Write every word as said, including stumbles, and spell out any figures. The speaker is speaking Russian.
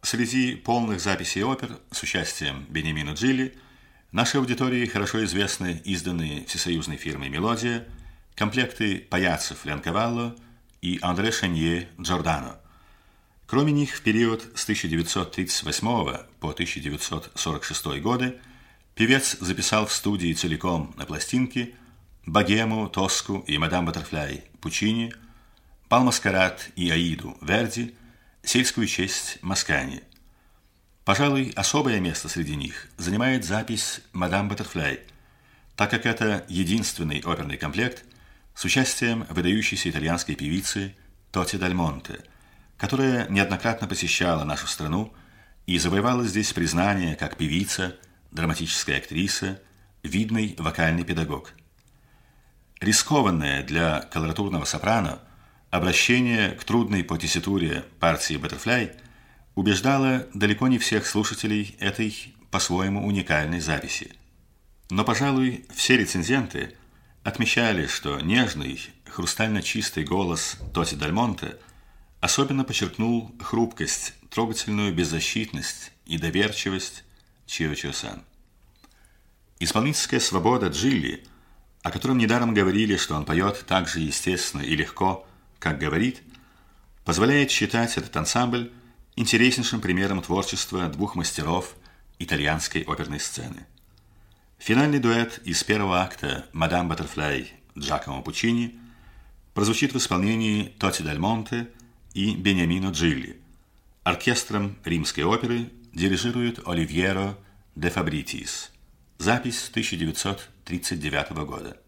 Среди полных записей опер с участием Бениамина Джилли нашей аудитории хорошо известны изданные всесоюзной фирмой «Мелодия» комплекты паяцев Лянкавалло и Андре Шенье Джордано. Кроме них, в период с тысяча девятьсот тридцать восьмого по тысяча девятьсот сорок шестой годы певец записал в студии целиком на пластинке «Богему», «Тоску» и «Мадам Баттерфляй» Пучини, «Бал-маскарад» и «Аиду» Верди, «Сельскую честь» Маскани. Пожалуй, особое место среди них занимает запись «Мадам Баттерфляй», так как это единственный оперный комплект с участием выдающейся итальянской певицы Тоти Даль Монте, которая неоднократно посещала нашу страну и завоевала здесь признание как певица, драматическая актриса, видный вокальный педагог. Рискованное для колоратурного сопрано обращение к трудной по тесситуре партии «Баттерфляй» убеждало далеко не всех слушателей этой по-своему уникальной записи. Но, пожалуй, все рецензенты отмечали, что нежный, хрустально-чистый голос Тоти Даль Монте особенно подчеркнул хрупкость, трогательную беззащитность и доверчивость Чио-Чио-сан. Исполнительская свобода Джилли, о котором недаром говорили, что он поет так же естественно и легко, как говорит, позволяет считать этот ансамбль интереснейшим примером творчества двух мастеров итальянской оперной сцены. Финальный дуэт из первого акта «Мадам Баттерфляй» Джакомо Пучини прозвучит в исполнении Тоти Даль Монте и Бениамино Джилли. Оркестром Римской оперы дирижирует Оливьеро де Фабритис. Запись тысяча девятьсот тридцать девятого года.